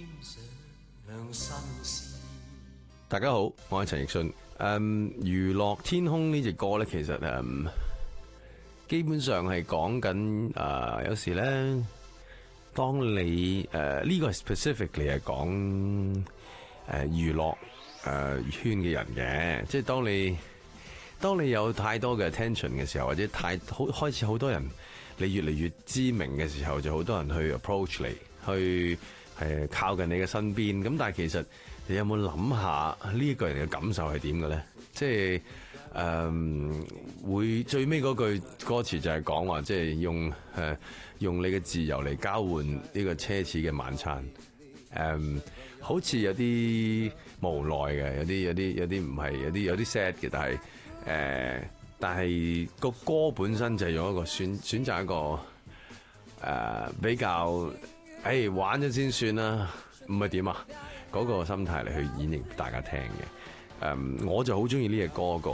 大家好，我係陳奕迅。娛樂天空呢隻歌咧，其實基本上係講緊有時咧，當你呢個 specifically 係講娛樂圈嘅人嘅，即係當你有太多嘅 attention 嘅時候，或者開始好多人你越嚟越知名嘅時候，就好多人去 approach 你，去靠近你嘅身邊。咁但係其實你有冇諗下呢一個人嘅感受係點嘅咧？即係會最尾嗰句歌詞就係講話，即係用你嘅自由嚟交換呢個奢侈嘅晚餐。好似有啲無奈嘅，有啲唔係，有啲 sad 嘅，但係個歌本身就係用一個選擇一個比較玩咗先算啦，唔係點啊？嗰個心態嚟去演繹大家聽嘅。我就好中意呢隻歌個